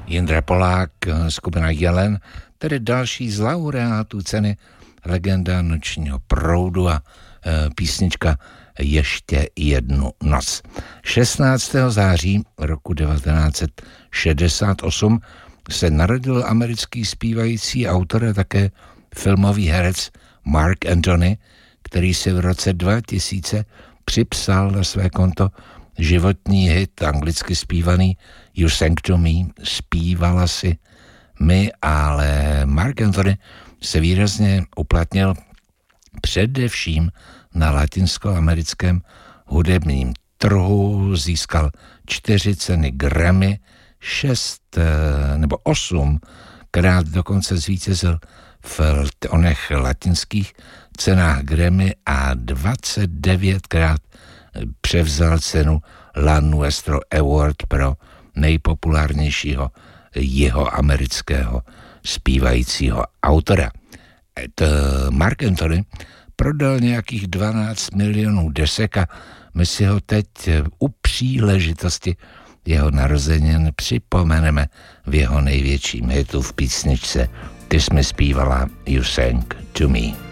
Jindra Polák, skupina Jelen, tedy další z laureátů ceny Legenda nočního proudu a písnička Ještě jednu noc. 16. září roku 1968 se narodil americký zpívající autor a také filmový herec Mark Anthony, který si v roce 2000 připsal na své konto životní hit anglicky zpívaný You Sang to Me, zpívala si my, ale Mark Anthony se výrazně uplatnil především na latinskoamerickém hudebním trhu, získal 4 ceny Grammy, 6 nebo 8 krát dokonce zvítězil v onech latinských cenách Grammy a 29 krát převzal cenu La Nuestro Award pro nejpopulárnějšího jihoamerického zpívajícího autora. Mark Anthony prodal nějakých 12 milionů desek a my si ho teď u příležitosti jeho narozenin připomeneme v jeho největším hitu v písničce Ty jsi mi zpívala You Sang to Me.